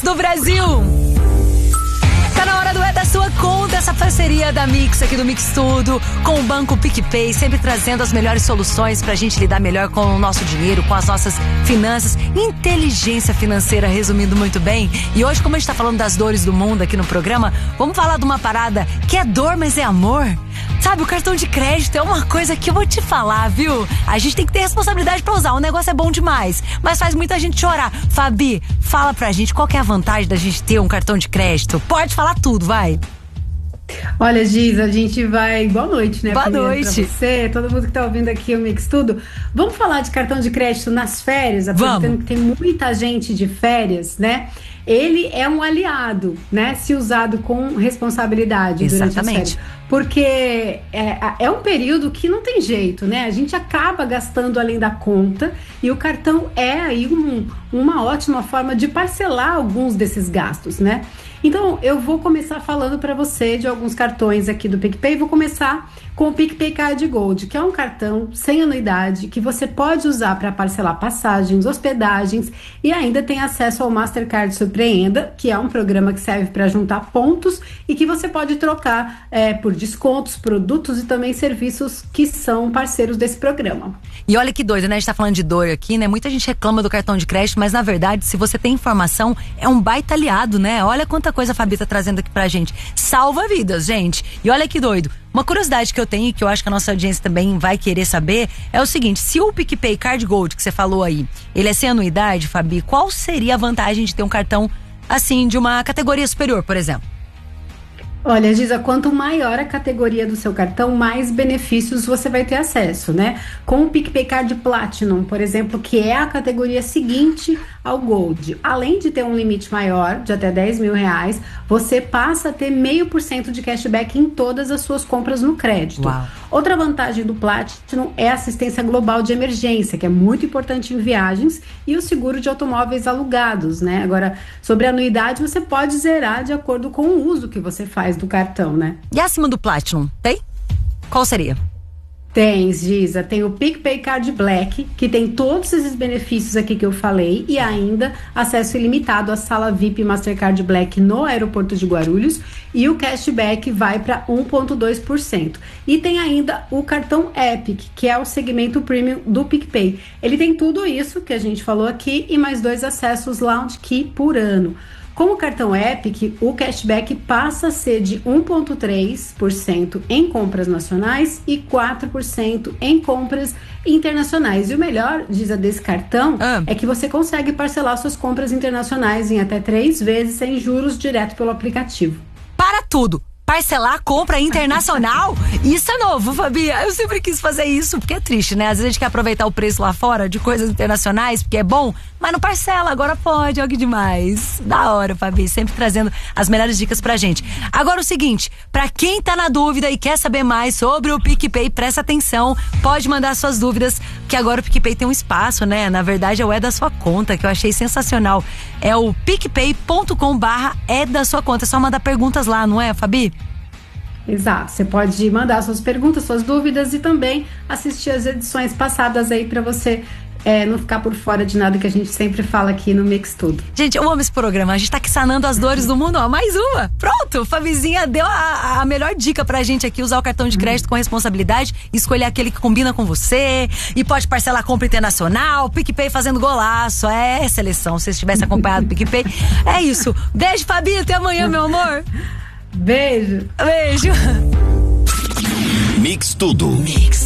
do Brasil. Tá na hora do É da Sua Conta, essa parceria da Mix aqui do Mix Tudo com o Banco PicPay, sempre trazendo as melhores soluções pra gente lidar melhor com o nosso dinheiro, com as nossas finanças, inteligência financeira, resumindo muito bem. E hoje, como a gente tá falando das dores do mundo aqui no programa, vamos falar de uma parada que é dor, mas é amor. Sabe, o cartão de crédito é uma coisa que eu vou te falar, viu? A gente tem que ter responsabilidade pra usar, o negócio é bom demais, mas faz muita gente chorar. Fabi, fala pra gente qual que é a vantagem da gente ter um cartão de crédito. Pode falar tudo, vai. Olha, Giz, a gente vai... Boa noite, né? Boa noite. Pra você, todo mundo que tá ouvindo aqui o Mix Tudo. Vamos falar de cartão de crédito nas férias, aproveitando que tem muita gente de férias, né? Ele é um aliado, né? Se usado com responsabilidade. Exatamente. Durante as férias. Porque é um período que não tem jeito, né? A gente acaba gastando além da conta e o cartão é aí uma ótima forma de parcelar alguns desses gastos, né? Então, eu vou começar falando para você de alguns cartões aqui do PicPay. Vou começar com o PicPay Card Gold, que é um cartão sem anuidade que você pode usar para parcelar passagens, hospedagens e ainda tem acesso ao Mastercard Surpreenda, que é um programa que serve para juntar pontos e que você pode trocar por descontos, produtos e também serviços que são parceiros desse programa. E olha que doido, né? A gente tá falando de dor aqui, né? Muita gente reclama do cartão de crédito, mas na verdade, se você tem informação, é um baita aliado, né? Olha quanta coisa a Fabi tá trazendo aqui pra gente. Salva vidas, gente. E olha que doido. Uma curiosidade que eu tenho e que eu acho que a nossa audiência também vai querer saber é o seguinte: se o PicPay Card Gold que você falou aí, ele é sem anuidade, Fabi, qual seria a vantagem de ter um cartão assim, de uma categoria superior, por exemplo? Olha, Giza, quanto maior a categoria do seu cartão, mais benefícios você vai ter acesso, né? Com o PicPay Card Platinum, por exemplo, que é a categoria seguinte ao Gold, além de ter um limite maior, de até 10 mil reais, você passa a ter 0,5% de cashback em todas as suas compras no crédito. Uau. Outra vantagem do Platinum é a assistência global de emergência, que é muito importante em viagens, e o seguro de automóveis alugados, né? Agora, sobre a anuidade, você pode zerar de acordo com o uso que você faz do cartão, né? E acima do Platinum, tem? Qual seria? Tem, Giza, tem o PicPay Card Black, que tem todos esses benefícios aqui que eu falei e ainda acesso ilimitado à sala VIP Mastercard Black no aeroporto de Guarulhos e o cashback vai para 1,2%. E tem ainda o cartão Epic, que é o segmento premium do PicPay. Ele tem tudo isso que a gente falou aqui e mais 2 acessos Lounge Key por ano. Com o cartão Epic, o cashback passa a ser de 1,3% em compras nacionais e 4% em compras internacionais. E o melhor, diz a desse cartão, é que você consegue parcelar suas compras internacionais em até 3 vezes sem juros direto pelo aplicativo. Para tudo! Parcelar compra internacional? Isso é novo, Fabi. Eu sempre quis fazer isso, porque é triste, né? Às vezes a gente quer aproveitar o preço lá fora de coisas internacionais, porque é bom, mas não parcela, agora pode, olha que demais. Da hora, Fabi, sempre trazendo as melhores dicas pra gente. Agora o seguinte, pra quem tá na dúvida e quer saber mais sobre o PicPay, presta atenção, pode mandar suas dúvidas, que agora o PicPay tem um espaço, né? Na verdade, é da sua conta, que eu achei sensacional. É o picpay.com/é da sua conta. É só mandar perguntas lá, não é, Fabi? Exato, você pode mandar suas perguntas, suas dúvidas e também assistir as edições passadas aí pra você não ficar por fora de nada que a gente sempre fala aqui no Mix Tudo. Gente, eu amo esse programa, a gente tá aqui sanando as dores do mundo, ó, mais uma, pronto, Fabizinha deu a melhor dica pra gente aqui, usar o cartão de crédito com responsabilidade, escolher aquele que combina com você, e pode parcelar compra internacional, PicPay fazendo golaço, seleção, se você tivesse acompanhado o PicPay, é isso, beijo, Fabi, até amanhã, meu amor. Beijo. Beijo. Mix Tudo. Mix.